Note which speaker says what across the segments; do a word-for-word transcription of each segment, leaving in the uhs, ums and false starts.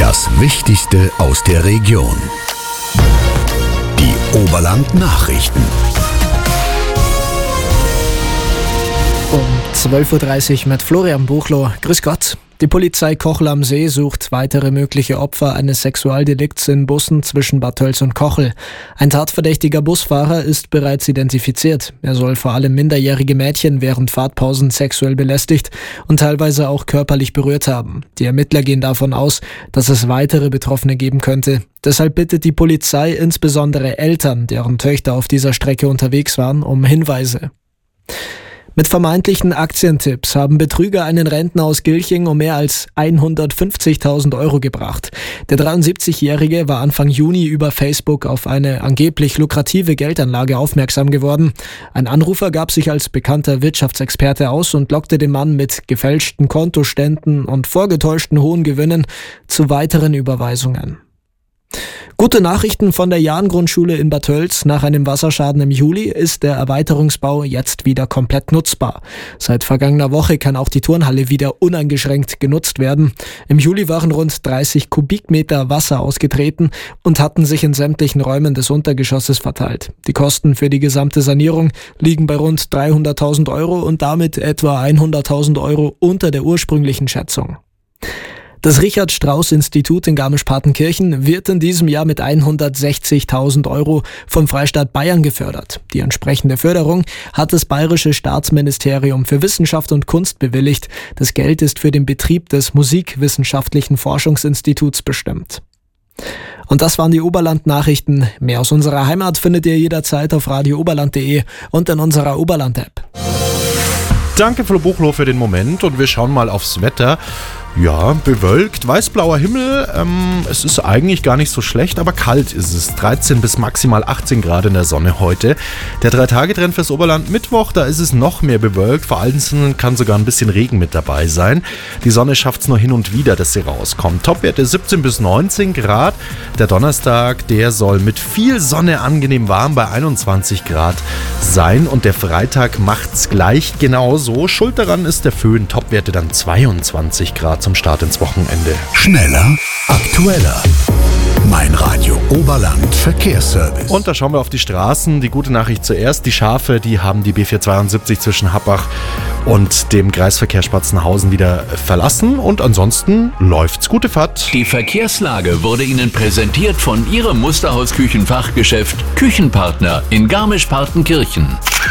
Speaker 1: Das Wichtigste aus der Region. Die Oberland-Nachrichten.
Speaker 2: Um zwölf Uhr dreißig mit Florian Buchloh. Grüß Gott. Die Polizei Kochel am See sucht weitere mögliche Opfer eines Sexualdelikts in Bussen zwischen Bad Tölz und Kochel. Ein tatverdächtiger Busfahrer ist bereits identifiziert. Er soll vor allem minderjährige Mädchen während Fahrtpausen sexuell belästigt und teilweise auch körperlich berührt haben. Die Ermittler gehen davon aus, dass es weitere Betroffene geben könnte. Deshalb bittet die Polizei insbesondere Eltern, deren Töchter auf dieser Strecke unterwegs waren, um Hinweise. Mit vermeintlichen Aktientipps haben Betrüger einen Rentner aus Gilching um mehr als hundertfünfzigtausend Euro gebracht. Der dreiundsiebzigjährige war Anfang Juni über Facebook auf eine angeblich lukrative Geldanlage aufmerksam geworden. Ein Anrufer gab sich als bekannter Wirtschaftsexperte aus und lockte den Mann mit gefälschten Kontoständen und vorgetäuschten hohen Gewinnen zu weiteren Überweisungen. Gute Nachrichten von der Jahn-Grundschule in Bad Tölz. Nach einem Wasserschaden im Juli ist der Erweiterungsbau jetzt wieder komplett nutzbar. Seit vergangener Woche kann auch die Turnhalle wieder uneingeschränkt genutzt werden. Im Juli waren rund dreißig Kubikmeter Wasser ausgetreten und hatten sich in sämtlichen Räumen des Untergeschosses verteilt. Die Kosten für die gesamte Sanierung liegen bei rund dreihunderttausend Euro und damit etwa hunderttausend Euro unter der ursprünglichen Schätzung. Das Richard-Strauss-Institut in Garmisch-Partenkirchen wird in diesem Jahr mit hundertsechzigtausend Euro vom Freistaat Bayern gefördert. Die entsprechende Förderung hat das Bayerische Staatsministerium für Wissenschaft und Kunst bewilligt. Das Geld ist für den Betrieb des Musikwissenschaftlichen Forschungsinstituts bestimmt. Und das waren die Oberland-Nachrichten. Mehr aus unserer Heimat findet ihr jederzeit auf radio oberland punkt de und in unserer Oberland-App.
Speaker 3: Danke, Flo Buchloh, für den Moment und wir schauen mal aufs Wetter. Ja, bewölkt, weißblauer Himmel, ähm, es ist eigentlich gar nicht so schlecht, aber kalt ist es. dreizehn bis maximal achtzehn Grad in der Sonne heute. Der Drei-Tage-Trend fürs Oberland Mittwoch, da ist es noch mehr bewölkt, vor allem kann sogar ein bisschen Regen mit dabei sein. Die Sonne schafft es nur hin und wieder, dass sie rauskommt. Topwerte siebzehn bis neunzehn Grad. Der Donnerstag, der soll mit viel Sonne angenehm warm bei einundzwanzig Grad sein und der Freitag macht's gleich genauso. Schuld daran ist der Föhn, Topwerte dann zweiundzwanzig Grad zum Start ins Wochenende.
Speaker 1: Schneller, aktueller. Mein Radio Oberland Verkehrsservice.
Speaker 3: Und da schauen wir auf die Straßen. Die gute Nachricht zuerst. Die Schafe, die haben die B vierhundertzweiundsiebzig zwischen Happach und dem Kreisverkehr Spatzenhausen wieder verlassen. Und ansonsten läuft's. Gute Fahrt.
Speaker 4: Die Verkehrslage wurde Ihnen präsentiert von Ihrem Musterhaus-Küchenfachgeschäft Küchenpartner in Garmisch-Partenkirchen.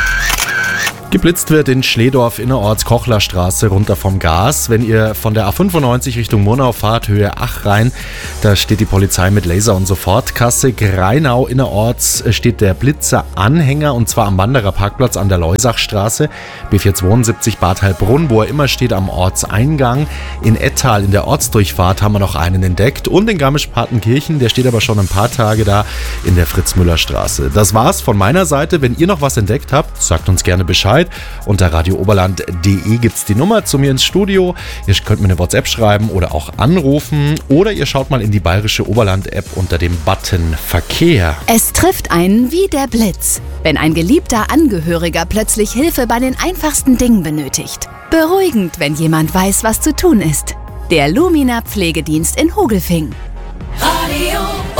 Speaker 3: Geblitzt wird in Schledorf innerorts Kochlerstraße runter vom Gas. Wenn ihr von der A fünfundneunzig Richtung Murnau fahrt, Höhe Achrhein, da steht die Polizei mit Laser- und Sofortkasse. Greinau innerorts steht der Blitzer-Anhänger und zwar am Wandererparkplatz an der Leusachstraße. B vierhundertzweiundsiebzig Bad Heilbrunn, wo er immer steht, am Ortseingang. In Ettal in der Ortsdurchfahrt haben wir noch einen entdeckt und in Garmisch-Partenkirchen, der steht aber schon ein paar Tage da in der Fritz-Müller-Straße. Das war's von meiner Seite. Wenn ihr noch was entdeckt habt, sagt uns gerne Bescheid. Unter radio oberland punkt de gibt's die Nummer zu mir ins Studio. Ihr könnt mir eine WhatsApp schreiben oder auch anrufen. Oder ihr schaut mal in die Bayerische Oberland-App unter dem Button Verkehr.
Speaker 5: Es trifft einen wie der Blitz, wenn ein geliebter Angehöriger plötzlich Hilfe bei den einfachsten Dingen benötigt. Beruhigend, wenn jemand weiß, was zu tun ist. Der Lumina Pflegedienst in Hogelfing.
Speaker 6: Radio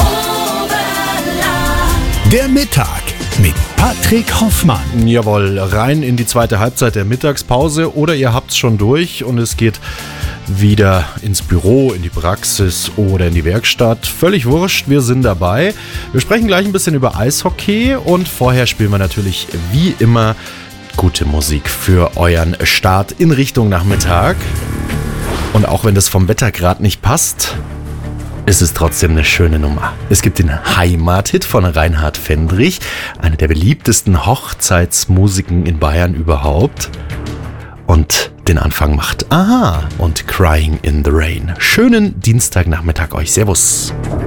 Speaker 6: Oberland.
Speaker 1: Der Mittag mit Patrick Hoffmann.
Speaker 3: Jawohl, rein in die zweite Halbzeit der Mittagspause oder ihr habt's schon durch und es geht wieder ins Büro, in die Praxis oder in die Werkstatt. Völlig wurscht, wir sind dabei. Wir sprechen gleich ein bisschen über Eishockey und vorher spielen wir natürlich wie immer gute Musik für euren Start in Richtung Nachmittag. Und auch wenn das vom Wetter gerade nicht passt, ist es trotzdem eine schöne Nummer. Es gibt den Heimathit von Reinhard Fendrich, eine der beliebtesten Hochzeitsmusiken in Bayern überhaupt. Und den Anfang macht Aha und Crying in the Rain. Schönen Dienstagnachmittag euch. Servus.